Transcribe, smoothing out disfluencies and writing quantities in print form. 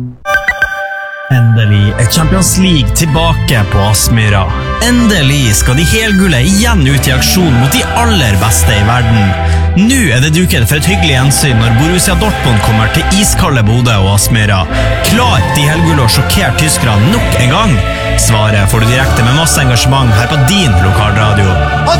Endelig er Champions League tilbake på Aspmyra. Endelig skal de helgule igjen ut i aksjon mot de aller beste i verden. Nå er det duket for et hyggelig gjensyn når Borussia Dortmund kommer til iskalde Bodø og Aspmyra. Klar de helgule å sjokkere tyskerne nok en gang? Svaret får du direkte med masse engasjement her på din lokalradio. Og